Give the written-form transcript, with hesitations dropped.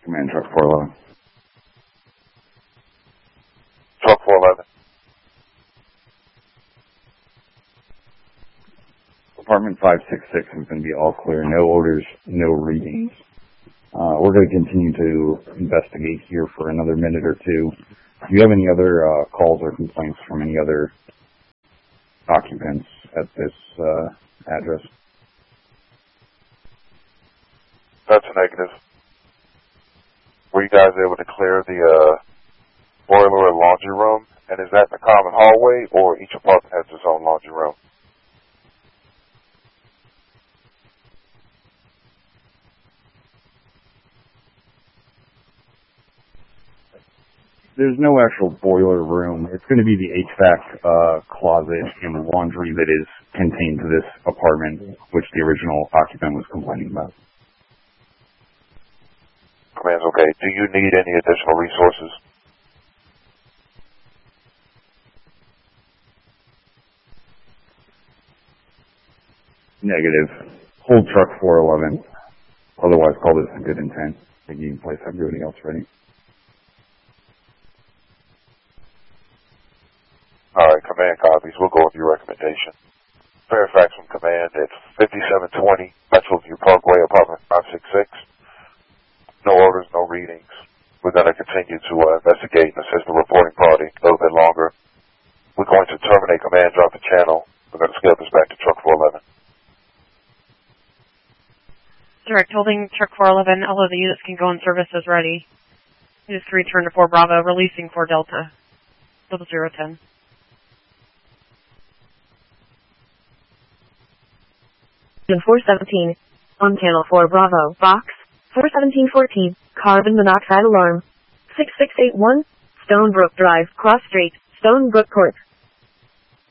Command Truck 411. Truck 411. Apartment 566 is going to be all clear. No orders, no readings. We're going to continue to investigate here for another minute or two. Do you have any other calls or complaints from any other occupants at this address? That's a negative. Were you guys able to clear the boiler and laundry room? And is that in the common hallway, or each apartment has its own laundry room? There's no actual boiler room. It's going to be the HVAC closet and laundry that is contained to this apartment, which the original occupant was complaining about. Command's okay. Do you need any additional resources? Negative. Hold truck 411. Otherwise, call this a good intent. I think you can place everybody else ready. All right, Command copies. We'll go with your recommendation. Fairfax from Command at 5720 Metroview Parkway, apartment 566. No orders, no readings. We're going to continue to investigate and assist the reporting party a little bit longer. We're going to terminate Command, drop the channel. We're going to scale this back to Truck 411. Direct holding Truck 411. All of the units can go in service as ready. It is to return to 4 Bravo, releasing 4 Delta. 0010. In 417, on channel 4 Bravo, box 41714, carbon monoxide alarm 6681, Stonebrook Drive, Cross Street, Stonebrook Court.